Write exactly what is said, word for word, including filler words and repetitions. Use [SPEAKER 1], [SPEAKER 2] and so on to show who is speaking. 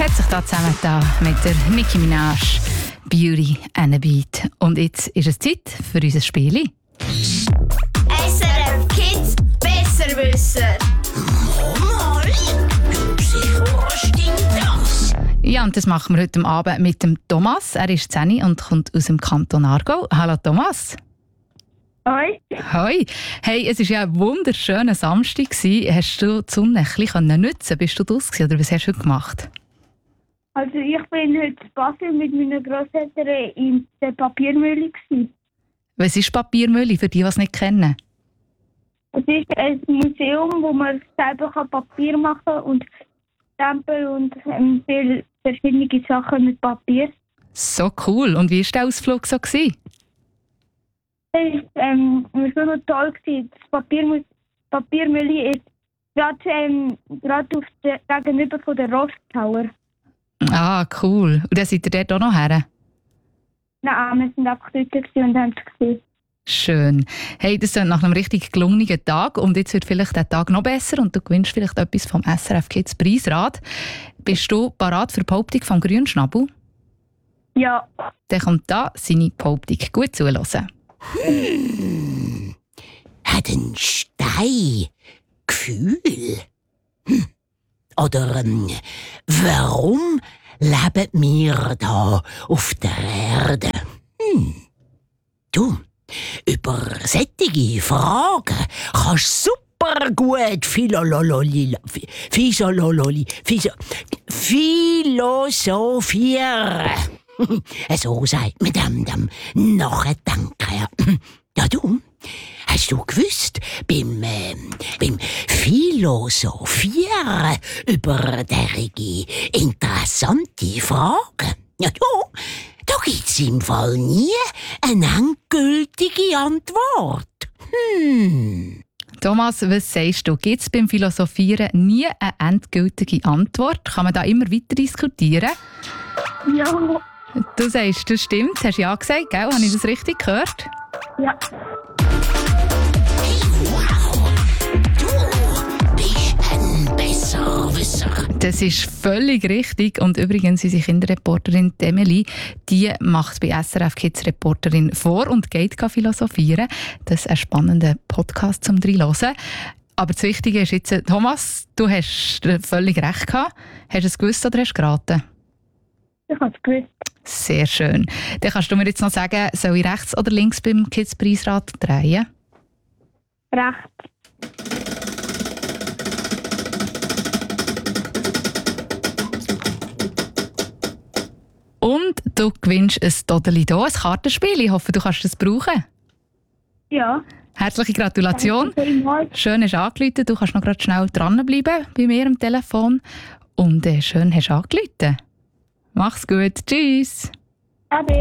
[SPEAKER 1] hat sich da zusammengetan mit der Nicki Minaj, Beauty and a Beat. Und jetzt ist es Zeit für unser Spiel.
[SPEAKER 2] S R F Kids Besserwisser. Mama, Psycho, stimmt das?
[SPEAKER 1] Ja, und das machen wir heute Abend mit dem Thomas. Er ist zehn und kommt aus dem Kanton Aargau. Hallo Thomas.
[SPEAKER 3] Hoi.
[SPEAKER 1] Hoi. Hey, es war ja ein wunderschöner Samstag. Hast du die Sonne ein bisschen nutzen? Bist du draussen oder was hast du heute gemacht?
[SPEAKER 3] Also ich bin heute in Basel mit meinen Grosseltern in der Papiermühle gewesen.
[SPEAKER 1] Was ist Papiermühle, für die, die es nicht kennen?
[SPEAKER 3] Es ist ein Museum, wo man selber Papier machen kann und Stempel und ähm, viele verschiedene Sachen mit Papier.
[SPEAKER 1] So cool. Und wie war der Ausflug so gewesen?
[SPEAKER 3] Es war ähm, so noch toll gewesen. Das Papiermu- Papiermühle ist gerade ähm, gerade auf der gegenüber von der Ross Tower.
[SPEAKER 1] Ah, cool. Und dann seid ihr dort auch noch her?
[SPEAKER 3] Nein, wir sind einfach dort und haben es gesehen.
[SPEAKER 1] Schön. Hey, das ist nach einem richtig gelungenen Tag und jetzt wird vielleicht der Tag noch besser und du gewinnst vielleicht etwas vom S R F Kids Preisrad. Bist du parat für die Behauptung vom Grünschnabel?
[SPEAKER 3] Ja.
[SPEAKER 1] Dann kommt da seine Behauptung. Gut zuhören.
[SPEAKER 4] Hm. Hat ein Stein Gefühl? Hm. Oder ähm, warum leben wir da auf der Erde? Hm. Du, über solche Fragen kannst du super gut Philolololi, Physiolololi, Physio, philosophieren. So sagt man dem, dem Nachdenken. Ja, du, hast du gewusst, beim, äh, beim Philosophieren über derige interessante Fragen, ja, du, da gibt's im Fall nie eine endgültige Antwort. Hm.
[SPEAKER 1] Thomas, was sagst du? Gibt es beim Philosophieren nie eine endgültige Antwort? Kann man da immer weiter diskutieren?
[SPEAKER 3] Ja.
[SPEAKER 1] Du sagst, das stimmt. Hast ja gesagt, gell? Habe ich das richtig gehört?
[SPEAKER 3] Ja.
[SPEAKER 4] Wow, du bist ein Besserwisser.
[SPEAKER 1] Das ist völlig richtig. Und übrigens, unsere Kinderreporterin Emily, die macht bei S R F Kids Reporterin vor und geht philosophieren. Das ist ein spannender Podcast zum Reinhören. Aber das Wichtige ist jetzt, Thomas, du hast völlig recht gehabt. Hast du es gewusst oder hast du geraten?
[SPEAKER 3] Ich habe es gewusst.
[SPEAKER 1] Sehr schön. Dann kannst du mir jetzt noch sagen, soll ich rechts oder links beim Kids Preisrad drehen?
[SPEAKER 3] Recht.
[SPEAKER 1] Und du gewinnst ein Todeli hier, ein Kartenspiel. Ich hoffe, du kannst es brauchen.
[SPEAKER 3] Ja.
[SPEAKER 1] Herzliche Gratulation.
[SPEAKER 3] Danke vielmals.
[SPEAKER 1] Schön hast du angerufen. Du kannst noch gerade schnell dranbleiben bei mir am Telefon. Und äh, schön hast du angerufen. Mach's gut. Tschüss.
[SPEAKER 3] Ade.